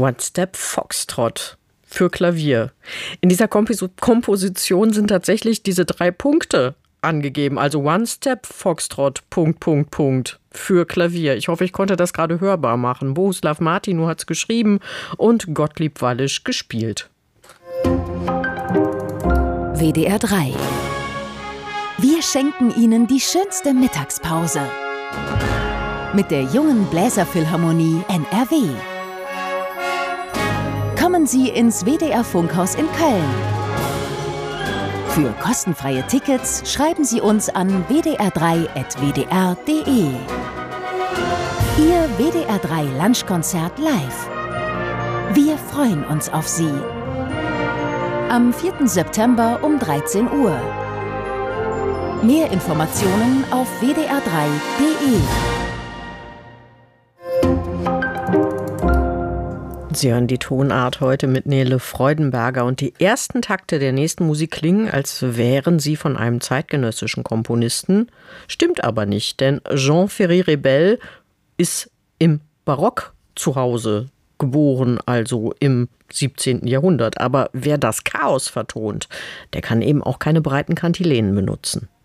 One Step Foxtrot für Klavier. In dieser Komposition sind tatsächlich diese 3 Punkte angegeben. Also One Step Foxtrot, ... für Klavier. Ich hoffe, ich konnte das gerade hörbar machen. Bohuslav Martinu hat es geschrieben und Gottlieb Wallisch gespielt. WDR 3. Wir schenken Ihnen die schönste Mittagspause. Mit der Jungen Bläserphilharmonie NRW. Kommen Sie ins WDR Funkhaus in Köln. Für kostenfreie Tickets schreiben Sie uns an wdr3@wdr.de. Ihr WDR 3 Lunchkonzert live. Wir freuen uns auf Sie. Am 4. September um 13 Uhr. Mehr Informationen auf wdr3.de. Sie hören die Tonart heute mit Nele Freudenberger und die ersten Takte der nächsten Musik klingen, als wären sie von einem zeitgenössischen Komponisten. Stimmt aber nicht, denn Jean-Ferry Rebel ist im Barock zu Hause geboren, also im 17. Jahrhundert. Aber wer das Chaos vertont, der kann eben auch keine breiten Kantilenen benutzen.